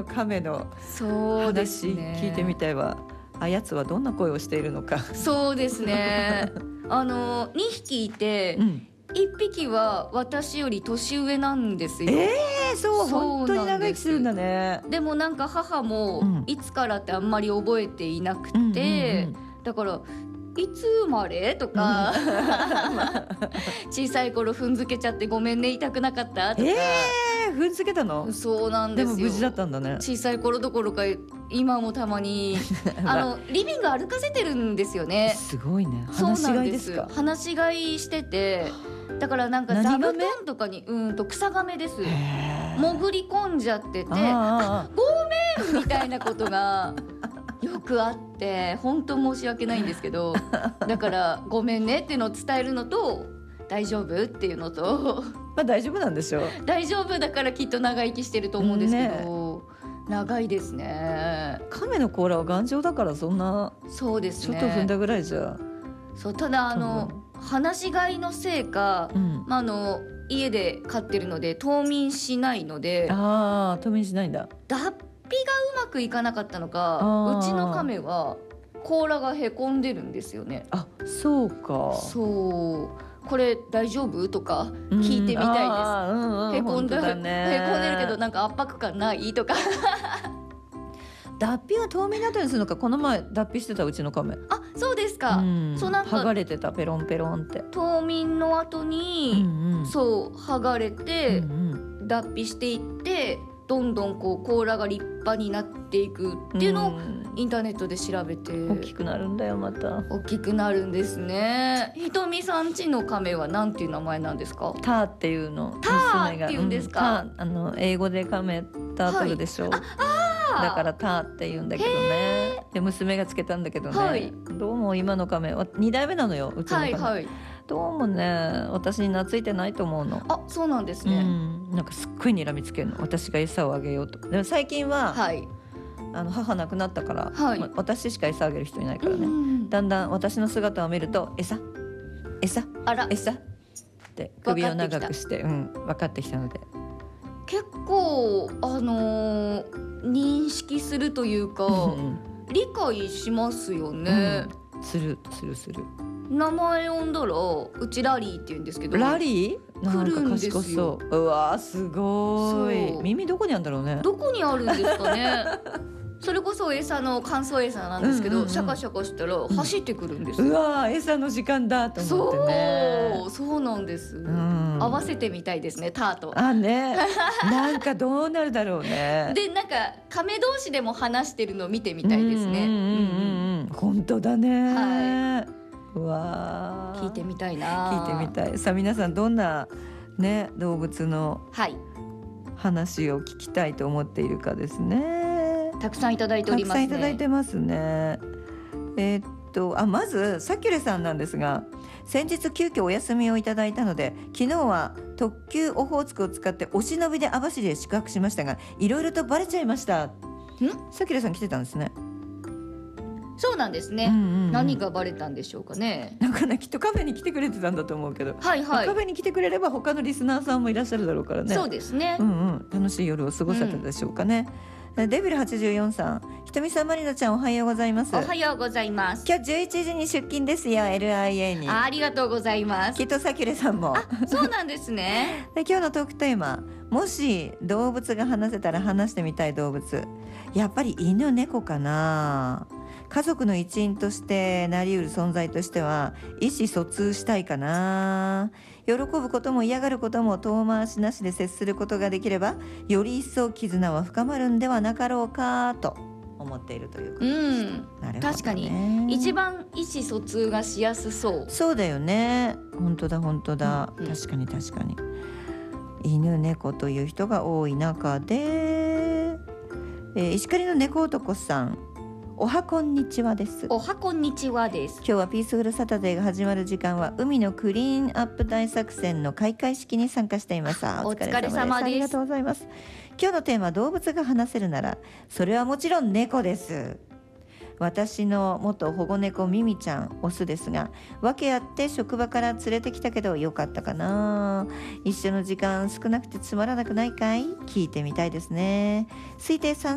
亀のそうです話ね、 聞いてみたいわ。あやつはどんな声をしているのか。 そうですね2匹いて、1匹は私より年上なんですよ。 そうそう本当に長生きするんだね。 でもなんか母もいつからってあんまり覚えていなくて、だからいつ生まれとか、小さい頃踏んづけちゃってごめんね痛くなかったとか、 踏んづけたの？ そうなんですよ。 でも無事だったんだね。 小さい頃どころか今もたまにリビング歩かせてるんですよね。 すごいね。放し飼いですか？ 放し飼いしてて、だからなんか座布団とかに草亀です。潜り込んじゃってて、ごめんみたいなことがよくあって、本当申し訳ないんですけど、だからごめんねっていうのを伝えるのと、大丈夫っていうのと、 まあ大丈夫なんでしょう。 大丈夫だからきっと長生きしてると思うんですけど、長いですね。 亀の甲羅は頑丈だから、そんなそうですね、 ちょっと踏んだぐらいじゃ。 そう、ただ放し飼いのせいか、家で飼ってるので冬眠しないので、 冬眠しないんだ。 脱皮がうまくいかなかったのか、うちの亀は甲羅がへこんでるんですよね。 そうか。 そう、これ大丈夫とか聞いてみたいです。へこんでるけどなんか圧迫感ないとか脱皮は冬眠の後にするのか。この前脱皮してたうちの亀。 そうですか。そう、なんか剥がれてた、ペロンペロンって。 冬眠の後に、そう剥がれて、脱皮していって、どんどんこう甲羅が立派になっていくっていうのをインターネットで調べて、 大きくなるんだよ。また大きくなるんですね。ひとみさんちの亀はなんていう名前なんですか？ ターっていうの。 ターっていうんですか？ 英語で亀タートルでしょ。だからターって言うんだけどね。で娘がつけたんだけどね、どうも今の亀は2代目なのよ、うちの亀。どうもね、私に懐いてないと思うの。 そうなんですね。 なんかすっごい睨みつけるの、私が餌をあげようと。でも最近は、母亡くなったから、私しか餌あげる人いないからね、だんだん私の姿を見ると餌って首を長くして分かってきたので、 結構認識するというか、理解しますよね。 する名前呼んだら、うちラリーって言うんですけど、 ラリー来るんですよ。 うわー、すごい。耳どこにあるんだろうね。 どこにあるんですかねそれこそ餌の乾燥餌なんですけど、シャカシャカしたら走ってくるんですよ。 うわー、餌の時間だと思ってね。 そうなんです。合わせてみたいですね、ターと。 なんかどうなるだろうね。 で、なんか亀同士でも話してるのを見てみたいですね。 本当だね。うわー、 聞いてみたいな。 聞いてみたい。さあ皆さん、どんなね動物の話を聞きたいと思っているかですね。 たくさんいただいておりますね。 たくさんいただいてますね。まずサキュレさんなんですが、先日急遽お休みをいただいたので、昨日は特急オホーツクを使ってお忍びで網走へ宿泊しましたが、いろいろとバレちゃいました。サキュレさん来てたんですね。 そうなんですね。何がバレたんでしょうかね。 なんかね、きっとカフェに来てくれてたんだと思うけど、カフェに来てくれれば他のリスナーさんもいらっしゃるだろうからね。 そうですね。 楽しい夜を過ごせたでしょうかね。デビル84さん、ひとみさん、まりなちゃん、おはようございます。 おはようございます。 今日11時に出勤ですよ、 LIA に。 ありがとうございます。 きっとサキュレさんも。 そうなんですねで、今日のトークテーマ、もし動物が話せたら話してみたい動物、やっぱり犬猫かな。家族の一員としてなりうる存在としては意思疎通したいかな。喜ぶことも嫌がることも遠回しなしで接することができれば、より一層絆は深まるんではなかろうかと思っているということです。なるほどね。 確かに一番意思疎通がしやすそう。 そうだよね。本当だ本当だ、確かに確かに。犬猫という人が多い中で、石狩の猫男さん、おはこんにちはです。 おはこんにちはです。 今日はピースフルサタデーが始まる時間は海のクリーンアップ大作戦の開会式に参加しています。お疲れ様です。ありがとうございます。今日のテーマ、動物が話せるならそれはもちろん猫です。私の元保護猫ミミちゃん、オスですが、訳あって職場から連れてきたけどよかったかな。一緒の時間少なくてつまらなくないかい？聞いてみたいですね。推定